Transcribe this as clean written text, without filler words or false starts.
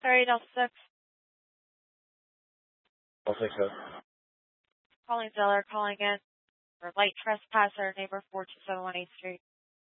Sorry, Delta 6. I'll take that. Calling Zeller, calling in for light trespasser, neighbor 42718 Street.